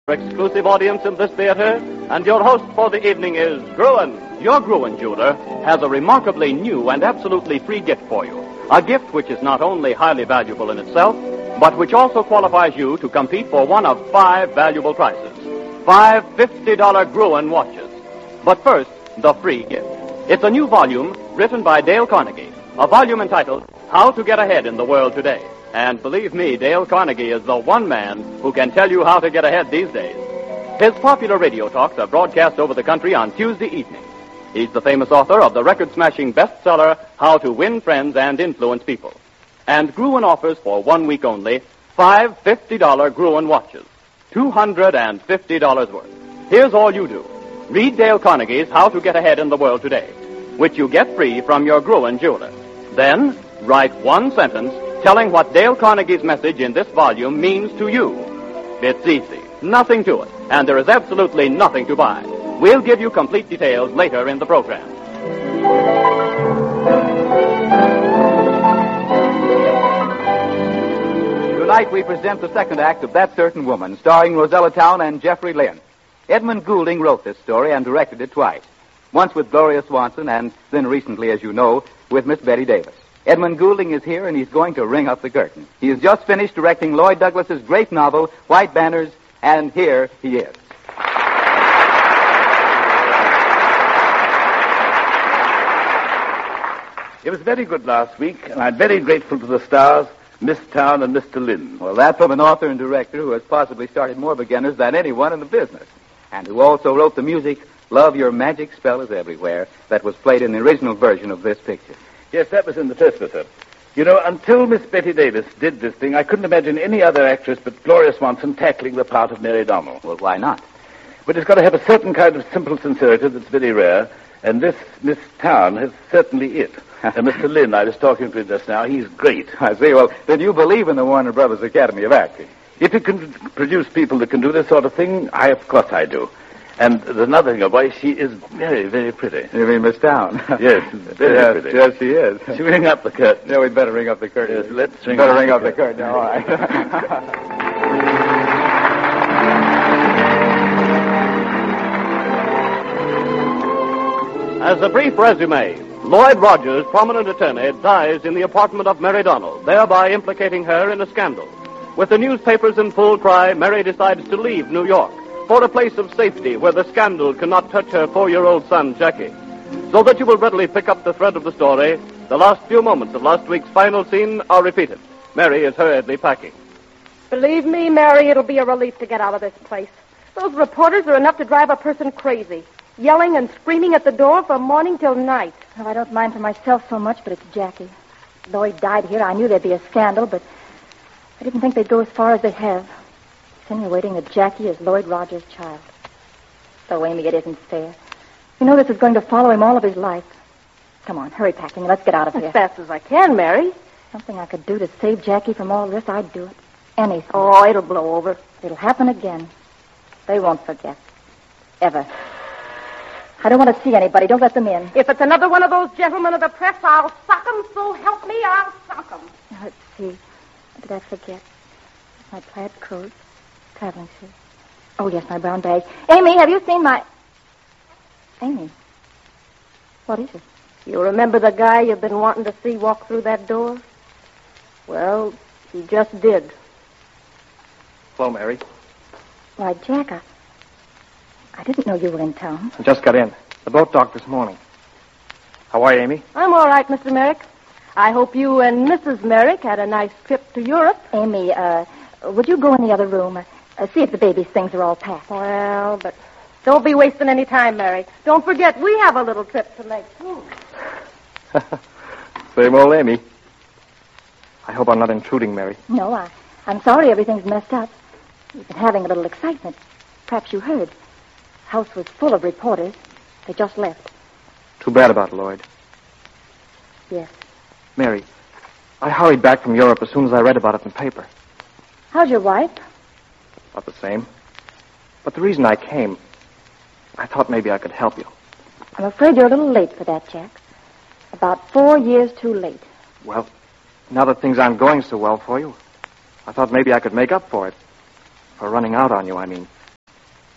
Exclusive audience in this theater, and your host for the evening is Gruen. Your Gruen jeweler has a remarkably new and absolutely free gift for you. A gift which is not only highly valuable in itself, but which also qualifies you to compete for one of 5 valuable prizes. 5 $50 Gruen watches. But first, the free gift. It's a new volume written by Dale Carnegie, a volume entitled How to Get Ahead in the World Today. And believe me, Dale Carnegie is the one man who can tell you how to get ahead these days. His popular radio talks are broadcast over the country on Tuesday evenings. He's the famous author of the record-smashing bestseller, How to Win Friends and Influence People. And Gruen offers for 1 week only 5 $50 Gruen watches, $250 worth. Here's all you do. Read Dale Carnegie's How to Get Ahead in the World Today, which you get free from your Gruen jeweler. Then, write one sentence telling what Dale Carnegie's message in this volume means to you. It's easy, nothing to it, and there is absolutely nothing to buy. We'll give you complete details later in the program. Tonight we present the second act of That Certain Woman, starring Rosella Town and Jeffrey Lynn. Edmund Goulding wrote this story and directed it twice. Once with Gloria Swanson, and then recently, as you know, with Miss Betty Davis. Edmund Goulding is here, and he's going to ring up the curtain. He has just finished directing Lloyd Douglas's great novel, White Banners, and here he is. It was very good last week, and I'm very grateful to the stars, Miss Town and Mr. Lynn. Well, that's from an author and director who has possibly started more beginners than anyone in the business, and who also wrote the music, Love Your Magic Spell Is Everywhere, that was played in the original version of this picture. Yes, that was in the first letter. You know, until Miss Betty Davis did this thing, I couldn't imagine any other actress but Gloria Swanson tackling the part of Mary Donnell. Well, why not? But it's got to have a certain kind of simple sincerity that's very rare, and this Miss Town has certainly it. And Mr. Lynn, I was talking to him just now, he's great. I see. Well, then you believe in the Warner Brothers Academy of Acting. If you can produce people that can do this sort of thing, of course I do. And there's another thing, why she is very, very pretty. You mean Miss Town? Yes, very pretty. Yes, she is. Should we ring up the curtain? Yeah, we'd better ring up the curtain. Yes, let's ring up the curtain. All right. As a brief resume, Lloyd Rogers, prominent attorney, dies in the apartment of Mary Donnell, thereby implicating her in a scandal. With the newspapers in full cry, Mary decides to leave New York for a place of safety where the scandal cannot touch her 4-year-old son, Jackie. So that you will readily pick up the thread of the story, the last few moments of last week's final scene are repeated. Mary is hurriedly packing. Believe me, Mary, it'll be a relief to get out of this place. Those reporters are enough to drive a person crazy, yelling and screaming at the door from morning till night. Well, I don't mind for myself so much, but it's Jackie. Lloyd died here. I knew there'd be a scandal, but I didn't think they'd go as far as they have. Insinuating that Jackie is Lloyd Rogers' child. So, Amy, it isn't fair. You know this is going to follow him all of his life. Come on, hurry packing. Let's get out of here. As fast as I can, Mary. Something I could do to save Jackie from all this, I'd do it. Anything. Oh, it'll blow over. It'll happen again. They won't forget. Ever. I don't want to see anybody. Don't let them in. If it's another one of those gentlemen of the press, I'll sock 'em. So help me, I'll sock 'em. Let's see. What did I forget? My plaid coat. Traveling suit. Oh, yes, my brown bag. Amy, have you seen my... Amy. What is it? You remember the guy you've been wanting to see walk through that door? Well, he just did. Hello, Mary. Why, Jack, I didn't know you were in town. I just got in. The boat docked this morning. How are you, Amy? I'm all right, Mr. Merrick. I hope you and Mrs. Merrick had a nice trip to Europe. Amy, would you go in the other room? See if the baby's things are all packed. Well, but don't be wasting any time, Mary. Don't forget, we have a little trip to make, too. Same old Amy. I hope I'm not intruding, Mary. No, I'm sorry everything's messed up. We've been having a little excitement. Perhaps you heard. The house was full of reporters. They just left. Too bad about Lloyd. Yes. Mary, I hurried back from Europe as soon as I read about it in the paper. How's your wife? Not the same. But the reason I came, I thought maybe I could help you. I'm afraid you're a little late for that, Jack. About 4 years too late. Well, now that things aren't going so well for you, I thought maybe I could make up for it. For running out on you, I mean.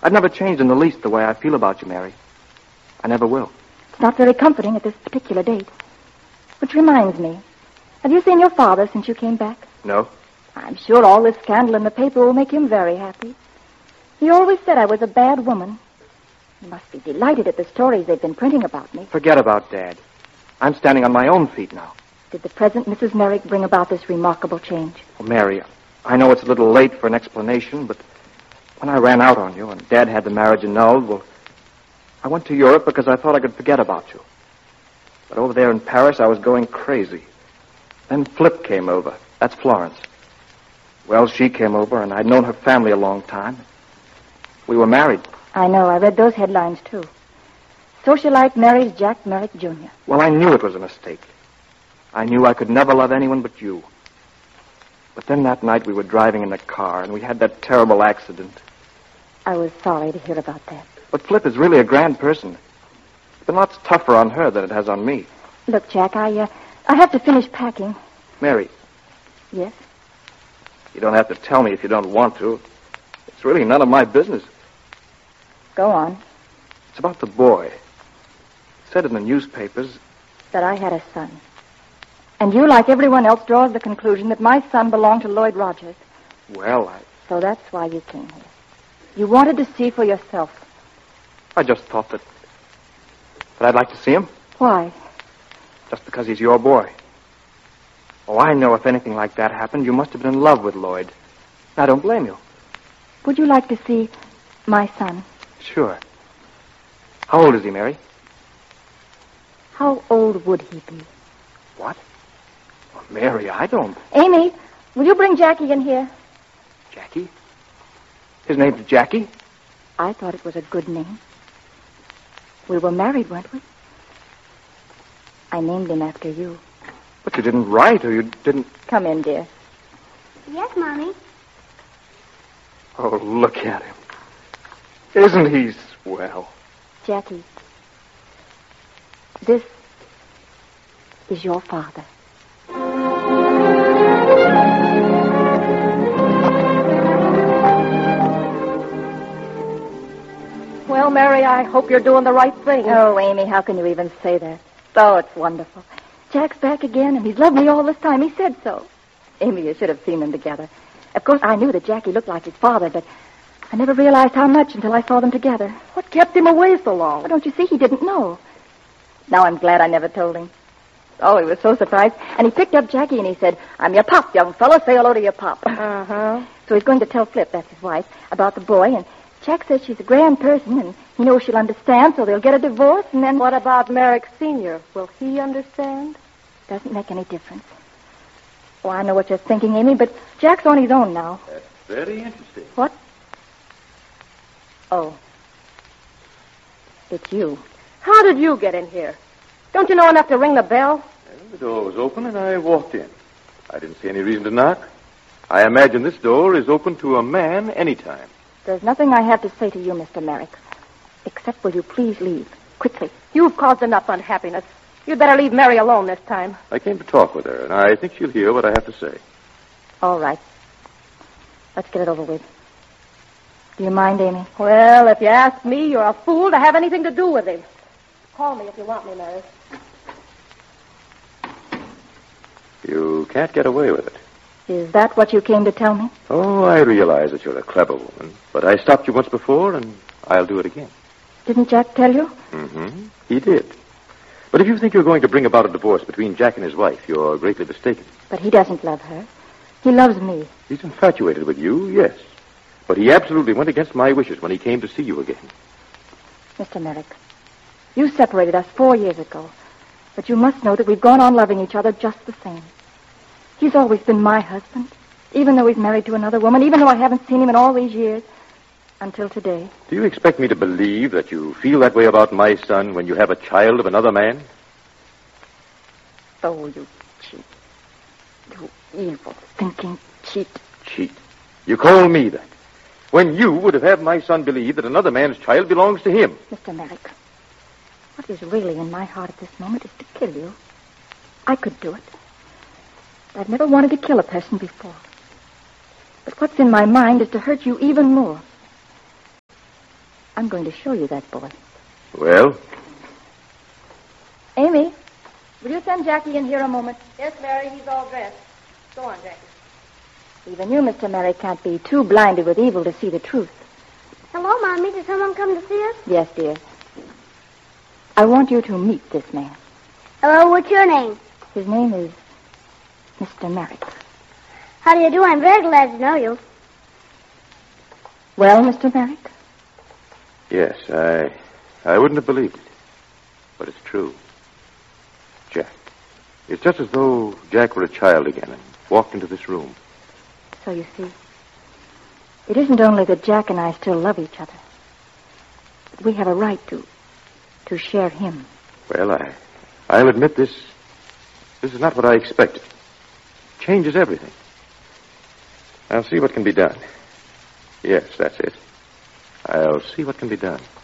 I've never changed in the least the way I feel about you, Mary. I never will. It's not very comforting at this particular date. Which reminds me, have you seen your father since you came back? No? I'm sure all this scandal in the paper will make him very happy. He always said I was a bad woman. He must be delighted at the stories they've been printing about me. Forget about Dad. I'm standing on my own feet now. Did the present Mrs. Merrick bring about this remarkable change? Well, Mary, I know it's a little late for an explanation, but when I ran out on you and Dad had the marriage annulled, well, I went to Europe because I thought I could forget about you. But over there in Paris, I was going crazy. Then Flip came over. That's Florence. Well, she came over, and I'd known her family a long time. We were married. I know. I read those headlines, too. Socialite marries Jack Merrick, Jr. Well, I knew it was a mistake. I knew I could never love anyone but you. But then that night we were driving in the car, and we had that terrible accident. I was sorry to hear about that. But Flip is really a grand person. It's been lots tougher on her than it has on me. Look, Jack, I have to finish packing. Mary. Yes? You don't have to tell me if you don't want to. It's really none of my business. Go on. It's about the boy. It said in the newspapers that I had a son. And you, like everyone else, draws the conclusion that my son belonged to Lloyd Rogers. Well, So that's why you came here. You wanted to see for yourself. I just thought that I'd like to see him. Why? Just because he's your boy. Oh, I know if anything like that happened, you must have been in love with Lloyd. I don't blame you. Would you like to see my son? Sure. How old is he, Mary? How old would he be? What? Well, Mary, I don't... Amy, will you bring Jackie in here? Jackie? His name's Jackie? I thought it was a good name. We were married, weren't we? I named him after you. But you didn't write, or you didn't... Come in, dear. Yes, Mommy. Oh, look at him. Isn't he swell? Jackie, this is your father. Well, Mary, I hope you're doing the right thing. Oh, Amy, how can you even say that? Oh, it's wonderful. Jack's back again, and he's loved me all this time. He said so. Amy, you should have seen them together. Of course, I knew that Jackie looked like his father, but I never realized how much until I saw them together. What kept him away so long? Well, don't you see? He didn't know. Now I'm glad I never told him. Oh, he was so surprised. And he picked up Jackie and he said, "I'm your pop, young fella. Say hello to your pop." Uh-huh. So he's going to tell Flip, that's his wife, about the boy, and Jack says she's a grand person, and he knows she'll understand, so they'll get a divorce, and then... What about Merrick Sr.? Will he understand? Doesn't make any difference. Oh, I know what you're thinking, Amy, but Jack's on his own now. That's very interesting. What? Oh. It's you. How did you get in here? Don't you know enough to ring the bell? Well, the door was open and I walked in. I didn't see any reason to knock. I imagine this door is open to a man anytime. There's nothing I have to say to you, Mr. Merrick. Except will you please leave? Quickly. You've caused enough unhappiness. You'd better leave Mary alone this time. I came to talk with her, and I think she'll hear what I have to say. All right. Let's get it over with. Do you mind, Amy? Well, if you ask me, you're a fool to have anything to do with him. Call me if you want me, Mary. You can't get away with it. Is that what you came to tell me? Oh, I realize that you're a clever woman, but I stopped you once before, and I'll do it again. Didn't Jack tell you? Mm-hmm. He did. But if you think you're going to bring about a divorce between Jack and his wife, you're greatly mistaken. But he doesn't love her. He loves me. He's infatuated with you, yes. But he absolutely went against my wishes when he came to see you again. Mr. Merrick, you separated us 4 years ago. But you must know that we've gone on loving each other just the same. He's always been my husband, even though he's married to another woman, even though I haven't seen him in all these years. Until today. Do you expect me to believe that you feel that way about my son when you have a child of another man? Oh, you cheat. You evil, thinking cheat. Cheat? You call me that? When you would have had my son believe that another man's child belongs to him. Mr. Merrick, what is really in my heart at this moment is to kill you. I could do it. I've never wanted to kill a person before. But what's in my mind is to hurt you even more. I'm going to show you that boy. Well, Amy, will you send Jackie in here a moment? Yes, Mary, he's all dressed. Go on, Jackie. Even you, Mr. Merrick, can't be too blinded with evil to see the truth. Hello, Mommy. Did someone come to see us? Yes, dear. I want you to meet this man. Hello, what's your name? His name is Mr. Merrick. How do you do? I'm very glad to know you. Well, Mr. Merrick? yes, I wouldn't have believed it. But it's true. Jack. It's just as though Jack were a child again and walked into this room. So you see, it isn't only that Jack and I still love each other, but we have a right to share him. Well, I'll admit this is not what I expected. Changes everything. I'll see what can be done. Yes, that's it. I'll see what can be done.